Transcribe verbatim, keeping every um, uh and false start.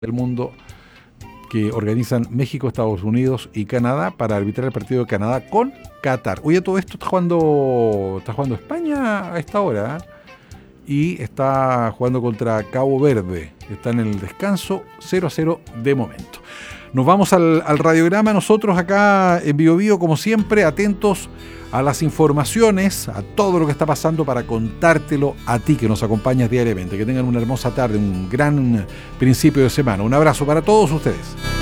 del mundo que organizan México, Estados Unidos y Canadá para arbitrar el partido de Canadá con Qatar. Oye, todo esto está jugando, está jugando España a esta hora, ¿eh? Y está jugando contra Cabo Verde. Está en el descanso cero a cero de momento. Nos vamos al, al radiograma nosotros acá en Bio Bio, como siempre, atentos a las informaciones, a todo lo que está pasando para contártelo a ti que nos acompañas diariamente. Que tengan una hermosa tarde, un gran principio de semana. Un abrazo para todos ustedes.